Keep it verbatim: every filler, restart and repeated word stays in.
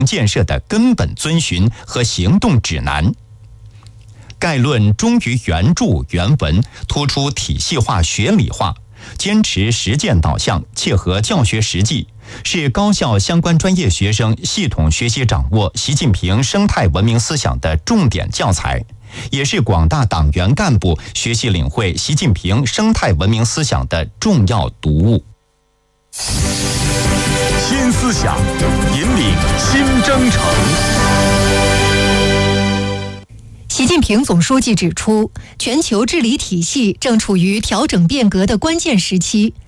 建设的根本遵循和行动指南。概论忠于原著原文，突出体系化学理化，坚持实践导向，切合教学实际，是高校相关专业学生系统学习掌握习近平生态文明思想的重点教材，也是广大党员干部学习领会习近平生态文明思想的重要读物。 新思想引领新征程。 习近平总书记指出，全球治理体系正处于调整变革的关键时期，